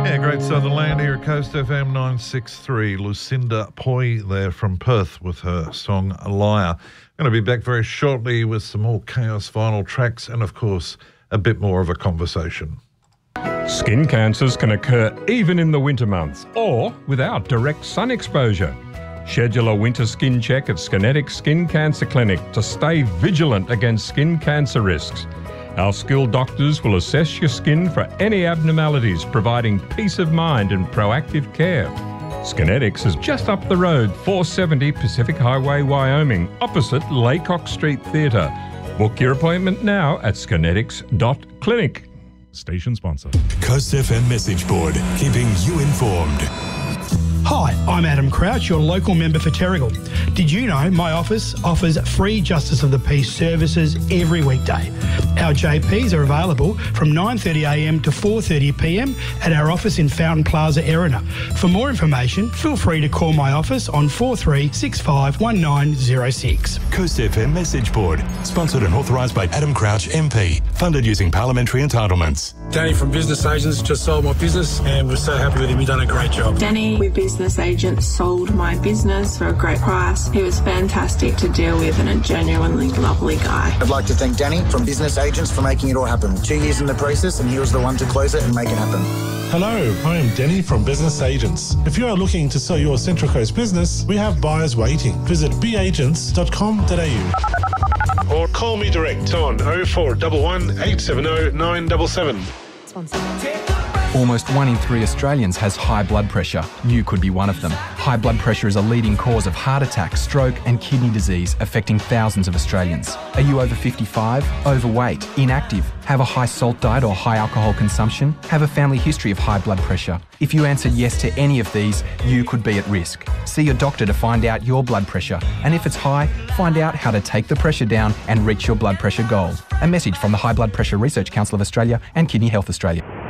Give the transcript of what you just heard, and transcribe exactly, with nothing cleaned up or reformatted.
Yeah, great Southern Land here at Coast F M nine sixty-three. Lucinda Poi there from Perth with her song Liar. Going to be back very shortly with some more Chaos Vinyl tracks and, of course, a bit more of a conversation. Skin cancers can occur even in the winter months or without direct sun exposure. Schedule a winter skin check at Skinetic Skin Cancer Clinic to stay vigilant against skin cancer risks. Our skilled doctors will assess your skin for any abnormalities, providing peace of mind and proactive care. Skinetics is just up the road, four seventy Pacific Highway, Wyoming, opposite Laycock Street Theatre. Book your appointment now at skinetics dot clinic. Station sponsor. Coast F M message board, keeping you informed. Hi, I'm Adam Crouch, your local member for Terrigal. Did you know my office offers free Justice of the Peace services every weekday? Our J Ps are available from nine thirty a m to four thirty p m at our office in Fountain Plaza, Erina. For more information, feel free to call my office on four three six five one nine zero six. Coast F M message board, sponsored and authorised by Adam Crouch M P, funded using parliamentary entitlements. Danny from Business Agents just sold my business and we're so happy with him. He's done a great job. Danny with Business Agent sold my business for a great price. He was fantastic to deal with and a genuinely lovely guy. I'd like to thank Danny from Business Agents for making it all happen. Two years in the process and he was the one to close it and make it happen. Hello, I am Danny from Business Agents. If you are looking to sell your Central Coast business, we have buyers waiting. Visit b agents dot com dot a u or call me direct on oh four one one, eight seven oh, nine seven seven. Almost one in three Australians has high blood pressure. You could be one of them. High blood pressure is a leading cause of heart attack, stroke and kidney disease, affecting thousands of Australians. Are you over fifty-five, overweight, inactive, have a high salt diet or high alcohol consumption, have a family history of high blood pressure? If you answered yes to any of these, you could be at risk. See your doctor to find out your blood pressure, and if it's high, find out how to take the pressure down and reach your blood pressure goal. A message from the High Blood Pressure Research Council of Australia and Kidney Health Australia.